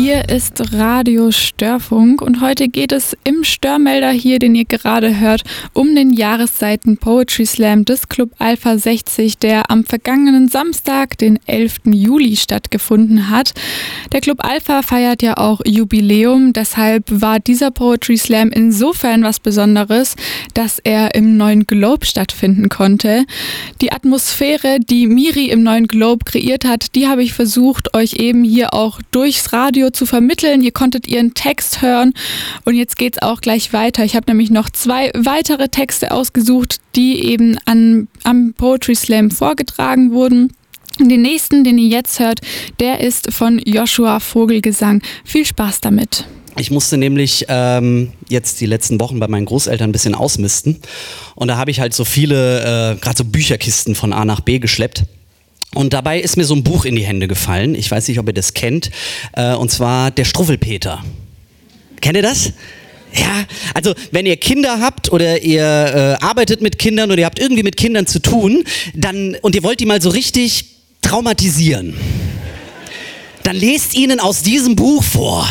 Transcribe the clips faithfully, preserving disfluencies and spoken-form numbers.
Hier ist Radio Störfunk und heute geht es im Störmelder hier, den ihr gerade hört, um den Jahresseiten Poetry Slam des Club Alpha sechzig, der am vergangenen Samstag, den elften Juli, stattgefunden hat. Der Club Alpha feiert ja auch Jubiläum, deshalb war dieser Poetry Slam insofern was Besonderes, dass er im Neuen Globe stattfinden konnte. Die Atmosphäre, die Miri im Neuen Globe kreiert hat, die habe ich versucht, euch eben hier auch durchs Radio zu vermitteln. Ihr konntet ihren Text hören und jetzt geht's auch gleich weiter. Ich habe nämlich noch zwei weitere Texte ausgesucht, die eben an, am Poetry Slam vorgetragen wurden. Den nächsten, den ihr jetzt hört, der ist von Joshua Vogelgesang. Viel Spaß damit. Ich musste nämlich ähm, jetzt die letzten Wochen bei meinen Großeltern ein bisschen ausmisten und da habe ich halt so viele, äh, gerade so Bücherkisten von A nach B geschleppt. Und dabei ist mir so ein Buch in die Hände gefallen. Ich weiß nicht, ob ihr das kennt. Äh, und zwar Der Struffelpeter. Kennt ihr das? Ja, also wenn ihr Kinder habt oder ihr äh, arbeitet mit Kindern oder ihr habt irgendwie mit Kindern zu tun, dann und ihr wollt die mal so richtig traumatisieren, dann lest ihnen aus diesem Buch vor.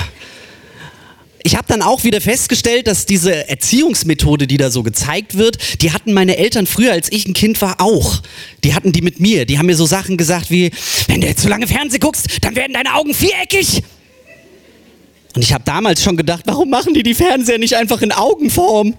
Ich habe dann auch wieder festgestellt, dass diese Erziehungsmethode, die da so gezeigt wird, die hatten meine Eltern früher, als ich ein Kind war, auch. Die hatten die mit mir. Die haben mir so Sachen gesagt wie, wenn du jetzt zu lange Fernsehen guckst, dann werden deine Augen viereckig. Und ich habe damals schon gedacht, warum machen die die Fernseher nicht einfach in Augenform?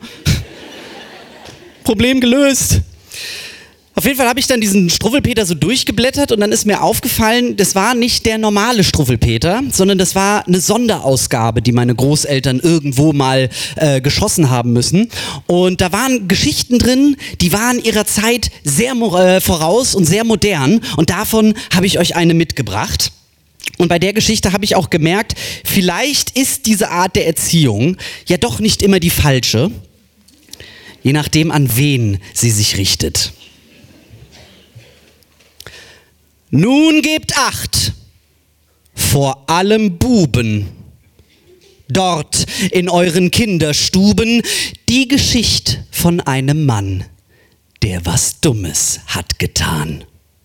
Problem gelöst. Auf jeden Fall habe ich dann diesen Struffelpeter so durchgeblättert und dann ist mir aufgefallen, das war nicht der normale Struffelpeter, sondern das war eine Sonderausgabe, die meine Großeltern irgendwo mal äh, geschossen haben müssen. Und da waren Geschichten drin, die waren ihrer Zeit sehr äh, voraus und sehr modern und davon habe ich euch eine mitgebracht. Und bei der Geschichte habe ich auch gemerkt, vielleicht ist diese Art der Erziehung ja doch nicht immer die falsche, je nachdem an wen sie sich richtet. Nun gebt Acht, vor allem Buben, dort in euren Kinderstuben, die Geschichte von einem Mann, der was Dummes hat getan.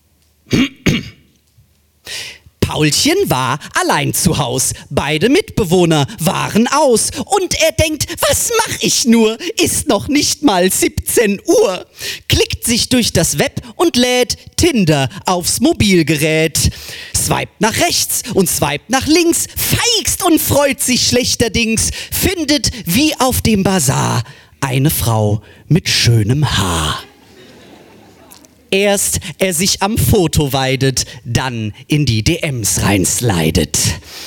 Paulchen war allein zu Haus, beide Mitbewohner waren aus und er denkt, was mach ich nur, ist noch nicht mal siebzehn Uhr, klickt sich durch das Web und lädt Tinder aufs Mobilgerät, swiped nach rechts und swiped nach links, feigst und freut sich schlechterdings, findet wie auf dem Bazar eine Frau mit schönem Haar. Erst er sich am Foto weidet, dann in die D Ms reinslidet.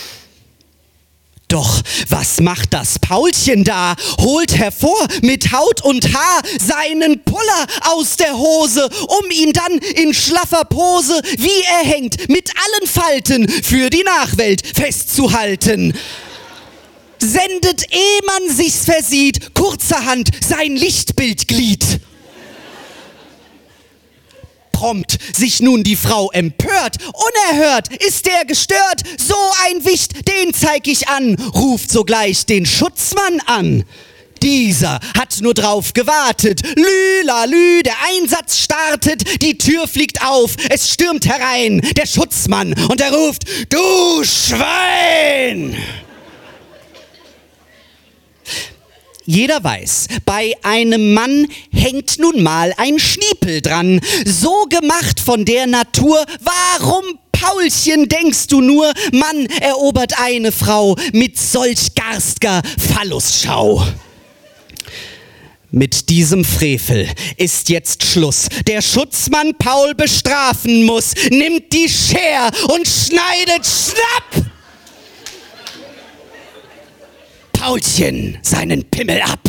Doch was macht das Paulchen da? Holt hervor mit Haut und Haar seinen Puller aus der Hose, um ihn dann in schlaffer Pose, wie er hängt, mit allen Falten für die Nachwelt festzuhalten. Sendet, ehe man sich's versieht, kurzerhand sein Lichtbildglied. Prompt sich nun die Frau empört, unerhört ist der gestört, so ein Wicht, den zeig ich an, ruft sogleich den Schutzmann an. Dieser hat nur drauf gewartet, lü-la-lü, der Einsatz startet, die Tür fliegt auf, es stürmt herein, der Schutzmann und er ruft, du Schwein! Jeder weiß, bei einem Mann hängt nun mal ein Schniepel dran, so gemacht von der Natur, warum, Paulchen, denkst du nur, Mann erobert eine Frau mit solch garstger Phallusschau? Mit diesem Frevel ist jetzt Schluss. Der Schutzmann Paul bestrafen muss, nimmt die Scher und schneidet schnapp Paulchen seinen Pimmel ab.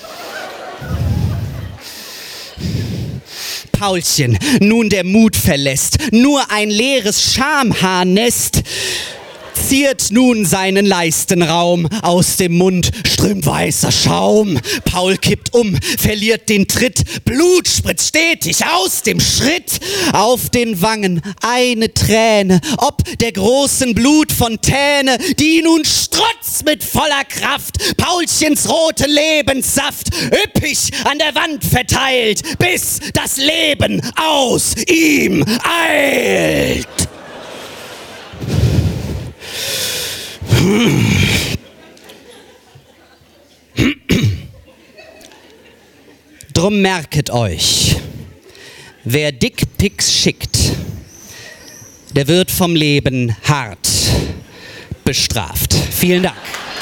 Paulchen nun der Mut verlässt, nur ein leeres Schamhaarnest ziert nun seinen Leistenraum, aus dem Mund strömt weißer Schaum. Paul kippt um, verliert den Tritt, Blut spritzt stetig aus dem Schritt. Auf den Wangen eine Träne, ob der großen Blutfontäne, die nun strotzt mit voller Kraft, Paulchens roten Lebenssaft üppig an der Wand verteilt, bis das Leben aus ihm eilt. Drum merket euch, wer Dickpics schickt, der wird vom Leben hart bestraft. Vielen Dank.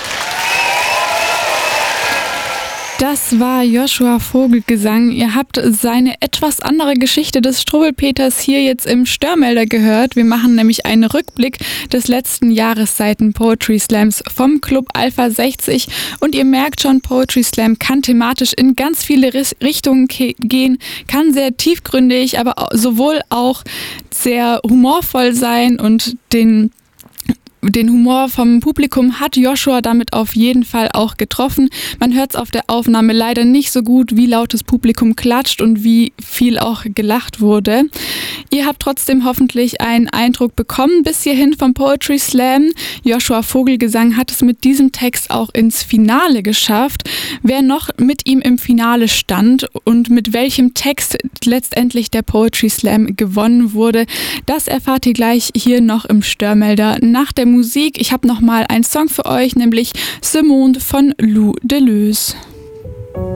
Das war Joshua Vogelgesang. Ihr habt seine etwas andere Geschichte des Struwwelpeters hier jetzt im Störmelder gehört. Wir machen nämlich einen Rückblick des letzten Jahresseiten Poetry Slams vom Club Alpha sechzig. Und ihr merkt schon, Poetry Slam kann thematisch in ganz viele Richtungen gehen, kann sehr tiefgründig, aber sowohl auch sehr humorvoll sein und den Den Humor vom Publikum hat Joshua damit auf jeden Fall auch getroffen. Man hört es auf der Aufnahme leider nicht so gut, wie laut das Publikum klatscht und wie viel auch gelacht wurde. Ihr habt trotzdem hoffentlich einen Eindruck bekommen bis hierhin vom Poetry Slam. Joshua Vogelgesang hat es mit diesem Text auch ins Finale geschafft. Wer noch mit ihm im Finale stand und mit welchem Text letztendlich der Poetry Slam gewonnen wurde, das erfahrt ihr gleich hier noch im Störmelder nach der Musik. Ich habe noch mal einen Song für euch, nämlich Ce Monde von Lou Deleuze.